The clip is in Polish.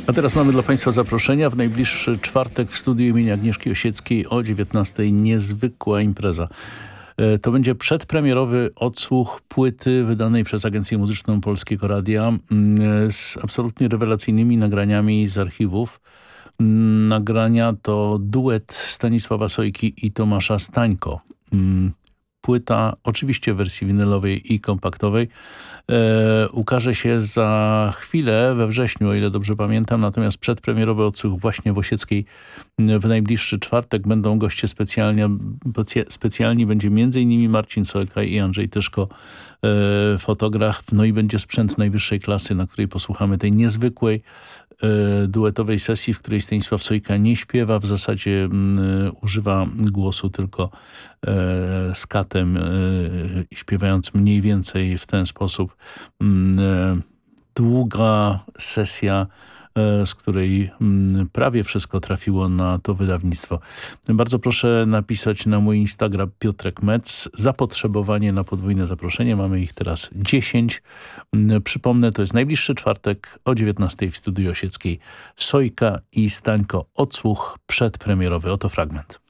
A teraz mamy dla Państwa zaproszenia. W najbliższy czwartek w studiu imienia Agnieszki Osieckiej o 19:00 niezwykła impreza. To będzie przedpremierowy odsłuch płyty wydanej przez Agencję Muzyczną Polskiego Radia z absolutnie rewelacyjnymi nagraniami z archiwów. Nagrania to duet Stanisława Sojki i Tomasza Stańko. Płyta oczywiście w wersji winylowej i kompaktowej ukaże się za chwilę we wrześniu, o ile dobrze pamiętam, natomiast przedpremierowy odsłuch właśnie w Osieckiej w najbliższy czwartek. Będą goście specjalni, będzie m.in. Marcin Sojka i Andrzej Tyszko, fotograf, no i będzie sprzęt najwyższej klasy, na której posłuchamy tej niezwykłej duetowej sesji, w której Stanisław Sojka nie śpiewa, w zasadzie używa głosu tylko z katem, śpiewając mniej więcej w ten sposób. Długa sesja, z której prawie wszystko trafiło na to wydawnictwo. Bardzo proszę napisać na mój Instagram Piotrek Metz zapotrzebowanie na podwójne zaproszenie. Mamy ich teraz 10. Przypomnę, to jest najbliższy czwartek o 19:00 w studiu Osieckiej. Sojka i Stańko, odsłuch przedpremierowy. Oto fragment.